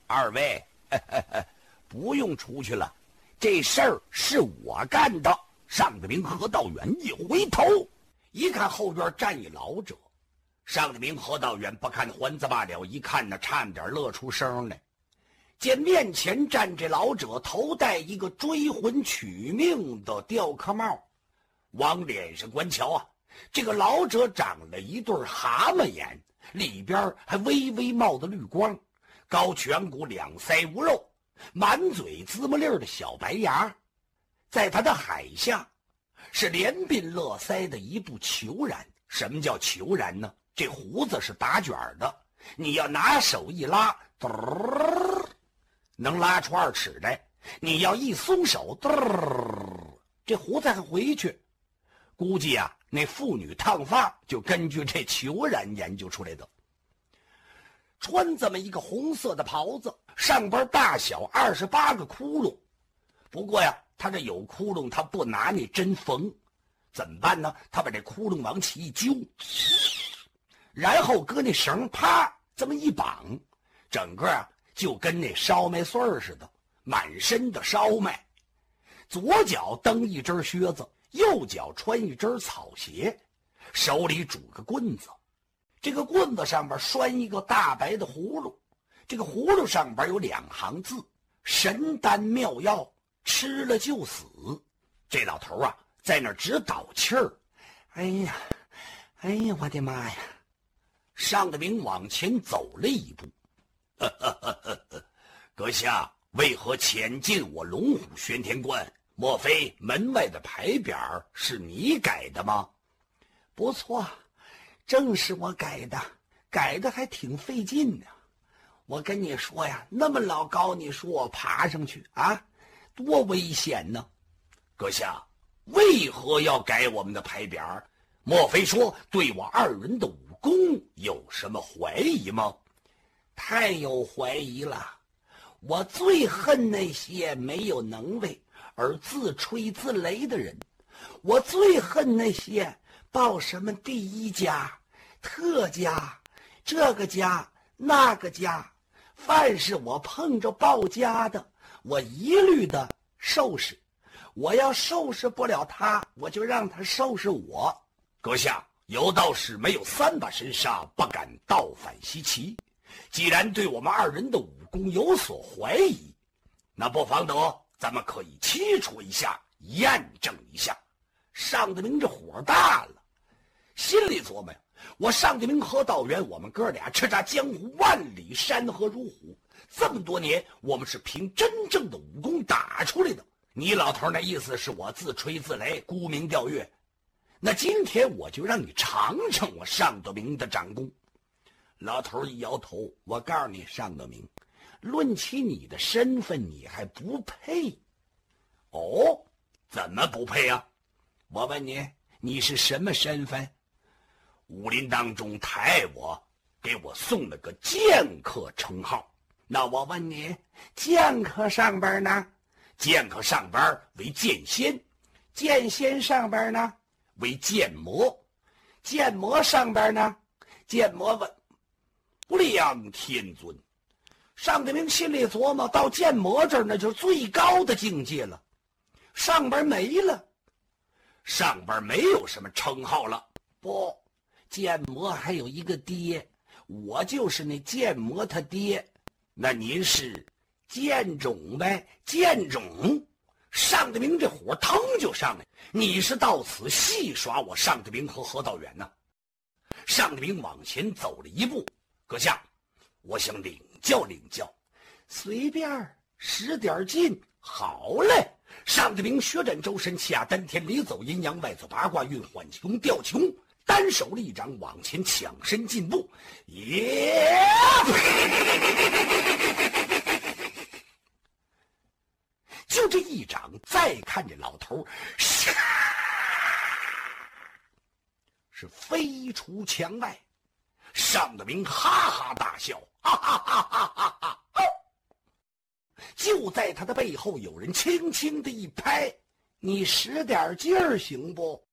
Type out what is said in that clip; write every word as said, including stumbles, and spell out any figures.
二位呵呵呵不用出去了，这事儿是我干的。上德明何道远一回头，一看后边站一老者。上德明何道远不看还子罢了，一看呢，差点乐出声来。见面前站这老者，头戴一个追魂取命的雕刻帽，往脸上观瞧啊，这个老者长了一对蛤蟆眼，里边还微微冒着绿光，高颧骨，两腮无肉，满嘴芝麻粒的小白牙。在他的海下是连鬓乐腮的一部虬髯。什么叫虬髯呢？这胡子是打卷的，你要拿手一拉，能拉出二尺来，你要一松手，这胡子还回去。估计啊，那妇女烫发就根据这虬髯研究出来的。穿这么一个红色的袍子，上边大小二十八个窟窿。不过呀，他这有窟窿，他不拿那针缝，怎么办呢？他把这窟窿往起一揪，然后搁那绳啪这么一绑，整个啊就跟那烧麦穗儿似的，满身的烧麦。左脚蹬一只靴子，右脚穿一只草鞋，手里拄个棍子。这个棍子上边拴一个大白的葫芦，这个葫芦上边有两行字：神丹妙药，吃了就死。这老头啊在那儿直倒气儿。哎呀哎呀，我的妈呀！上德明往前走了一步。呵呵呵呵呵，阁下为何潜进我龙虎玄天观？莫非门外的牌匾是你改的吗？不错，正是我改的，改的还挺费劲呢。我跟你说呀，那么老高，你说我爬上去啊，多危险呢！阁下为何要改我们的牌匾？莫非说对我二人的武功有什么怀疑吗？太有怀疑了！我最恨那些没有能为而自吹自擂的人，我最恨那些报什么第一家、特家、这个家那个家，凡是我碰着报家的，我一律的收拾。我要收拾不了他，我就让他收拾我。阁下有道是没有三把神杀，不敢倒反西岐。既然对我们二人的武功有所怀疑，那不妨得咱们可以切磋一下，验证一下。上德明这火大了，心里琢磨呀，我上德明和道远，我们哥俩叱咤江湖，万里山河如虎，这么多年我们是凭真正的武功打出来的。你老头那意思是我自吹自擂，沽名钓誉，那今天我就让你尝尝我上德明的掌功。老头一摇头，我告诉你，上德明，论起你的身份，你还不配。哦，怎么不配啊？我问你，你是什么身份？武林当中抬我，给我送了个剑客称号。那我问你，剑客上边呢？剑客上边为剑仙，剑仙上边呢为剑魔，剑魔上边呢，剑魔问量天尊。上德明心里琢磨，到剑魔这儿那就是最高的境界了，上边没了，上边没有什么称号了。不，剑魔还有一个爹，我就是那剑魔他爹。那您是剑种呗？剑种。上德明这火腾就上来，你是到此戏耍我上德明和何道远呢？上德明往前走了一步，阁下，我想领教领教。随便使点劲。好嘞。上德明血战周身，气压丹田，里走阴阳，外走八卦运，缓气功，调气功，单手立掌往前抢身进步。耶！就这一掌，再看这老头，唰，是飞出墙外。上德明哈哈大笑，哈哈哈哈哈哈！就在他的背后，有人轻轻的一拍：“你使点劲儿行不？”